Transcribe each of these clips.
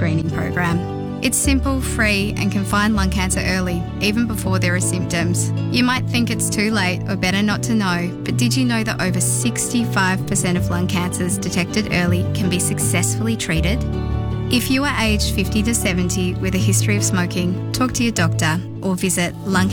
screening program. It's simple, free, and can find lung cancer early, even before there are symptoms. You might think it's too late or better not to know, but did you know that over 65% of lung cancers detected early can be successfully treated? If you are aged 50 to 70 with a history of smoking, talk to your doctor or visit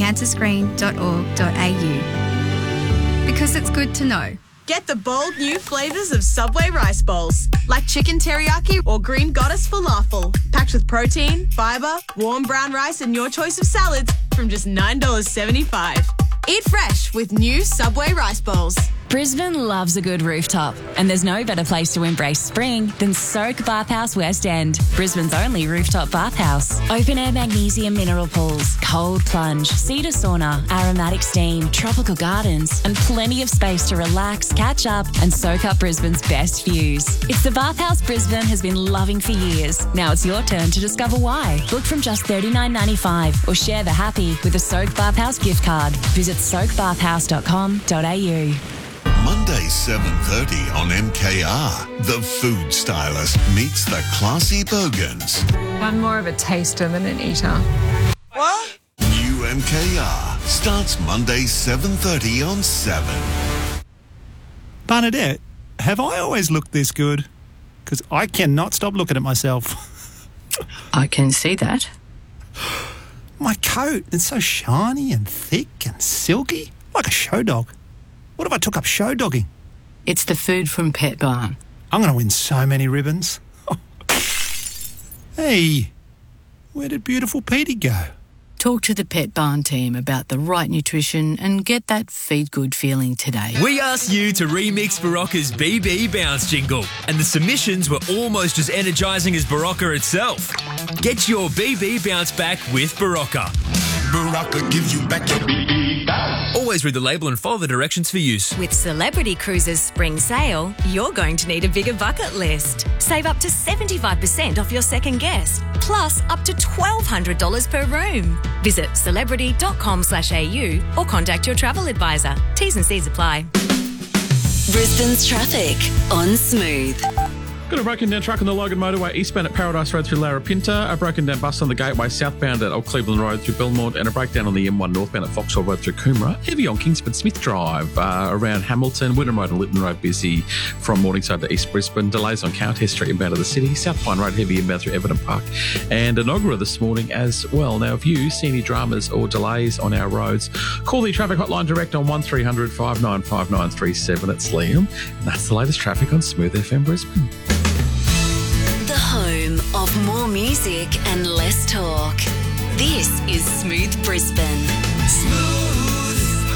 lungcancerscreen.org.au. Because it's good to know. Get the bold new flavours of Subway rice bowls, like chicken teriyaki or green goddess falafel, packed with protein, fibre, warm brown rice and your choice of salads from just $9.75. Eat fresh with new Subway rice bowls. Brisbane loves a good rooftop, and there's no better place to embrace spring than Soak Bathhouse West End, Brisbane's only rooftop bathhouse. Open air magnesium mineral pools, cold plunge, cedar sauna, aromatic steam, tropical gardens, and plenty of space to relax, catch up, and soak up Brisbane's best views. It's the bathhouse Brisbane has been loving for years. Now it's your turn to discover why. Book from just $39.95 or share the happy with a Soak Bathhouse gift card. Visit soakbathhouse.com.au. Monday 7:30 on MKR. The food stylist meets the classy bogans. I'm more of a taster than an eater. What? New MKR starts Monday 7:30 on 7. Bernadette, have I always looked this good? Because I cannot stop looking at myself. I can see that. My coat, it's so shiny and thick and silky, like a show dog. What if I took up show dogging? It's the food from Pet Barn. I'm going to win so many ribbons. Hey, where did beautiful Petey go? Talk to the Pet Barn team about the right nutrition and get that feed good feeling today. We asked you to remix Barocca's BB Bounce jingle, and the submissions were almost as energising as Barocca itself. Get your BB Bounce back with Barocca. Barocca gives you back your BB bounce. Always read the label and follow the directions for use. With Celebrity Cruises Spring Sale, you're going to need a bigger bucket list. Save up to 75% off your second guest, plus up to $1,200 per room. Visit celebrity.com.au or contact your travel advisor. T's and C's apply. Brisbane's traffic on Smooth. Got a broken down truck on the Logan Motorway eastbound at Paradise Road through Larapinta, a broken down bus on the Gateway southbound at Old Cleveland Road through Belmont, and a breakdown on the M1 northbound at Foxhall Road through Coomera. Heavy on Kingsford Smith Drive around Hamilton, Wynnum Road and Lytton Road busy from Morningside to East Brisbane. Delays on Countess Street inbound to the city. South Pine Road heavy inbound through Everton Park and Enoggera this morning as well. Now, if you see any dramas or delays on our roads, call the traffic hotline direct on 1300 595 937. It's Liam, and that's the latest traffic on Smooth FM Brisbane. The home of more music and less talk. This is Smooth Brisbane. Smooth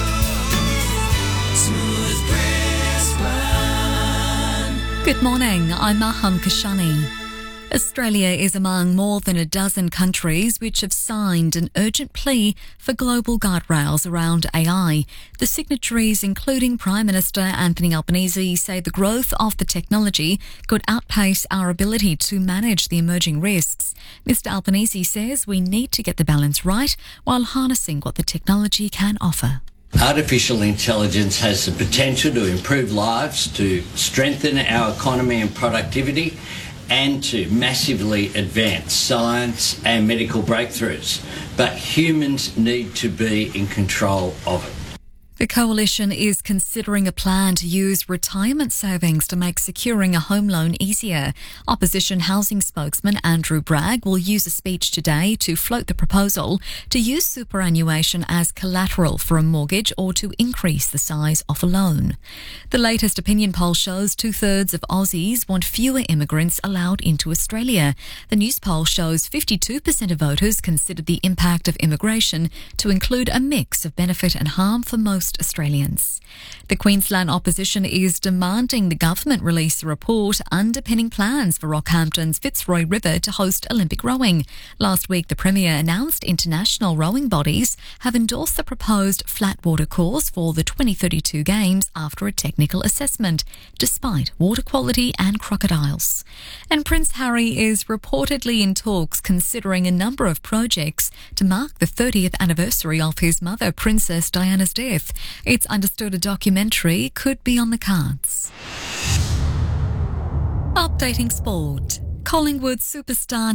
Brisbane. Good morning, I'm Maham Kashani. Australia is among more than a dozen countries which have signed an urgent plea for global guardrails around AI. The signatories, including Prime Minister Anthony Albanese, say the growth of the technology could outpace our ability to manage the emerging risks. Mr Albanese says we need to get the balance right while harnessing what the technology can offer. Artificial intelligence has the potential to improve lives, to strengthen our economy and productivity, and to massively advance science and medical breakthroughs. But humans need to be in control of it. The Coalition is considering a plan to use retirement savings to make securing a home loan easier. Opposition housing spokesman Andrew Bragg will use a speech today to float the proposal to use superannuation as collateral for a mortgage or to increase the size of a loan. The latest opinion poll shows 2/3 of Aussies want fewer immigrants allowed into Australia. The news poll shows 52% of voters consider the impact of immigration to include a mix of benefit and harm for most Australians. The Queensland opposition is demanding the government release a report underpinning plans for Rockhampton's Fitzroy River to host Olympic rowing. Last week, the Premier announced international rowing bodies have endorsed the proposed flat water course for the 2032 Games after a technical assessment, despite water quality and crocodiles. And Prince Harry is reportedly in talks considering a number of projects to mark the 30th anniversary of his mother, Princess Diana's death. It's understood a documentary could be on the cards. Updating sport. Collingwood superstar